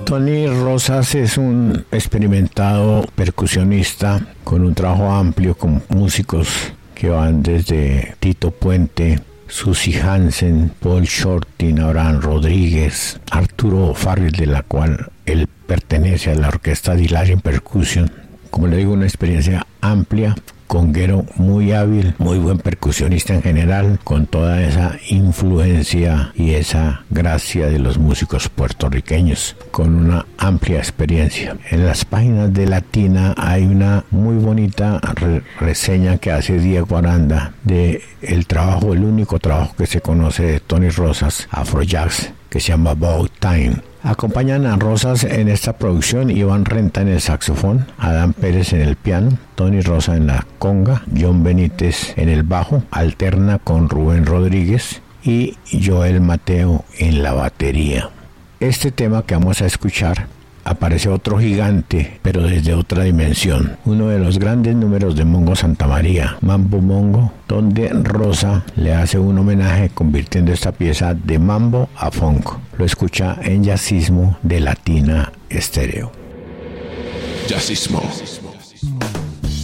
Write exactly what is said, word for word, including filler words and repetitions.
Tony Rosas es un experimentado percusionista con un trabajo amplio con músicos que van desde Tito Puente, Susie Hansen, Paul Shortin, Abraham Rodríguez, Arturo Farrell, de la cual él pertenece a la orquesta Dilarian Percussion. Como le digo, una experiencia amplia, conguero muy hábil, muy buen percusionista en general, con toda esa influencia y esa gracia de los músicos puertorriqueños, con una amplia experiencia. En las páginas de Latina hay una muy bonita re- reseña que hace Diego Aranda de el trabajo, el único trabajo que se conoce de Tony Rosas, Afrojazz, que se llama About Time. Acompañan a Rosas en esta producción Iván Renta en el saxofón, Adán Pérez en el piano, Tony Rosa en la conga, John Benítez en el bajo, alterna con Rubén Rodríguez y Joel Mateo en la batería. Este tema que vamos a escuchar aparece otro gigante, pero desde otra dimensión. Uno de los grandes números de Mongo Santamaría, Mambo Mongo, donde Rosa le hace un homenaje convirtiendo esta pieza de mambo a funk. Lo escucha en Jazzismo de Latina Estéreo. Jazzismo.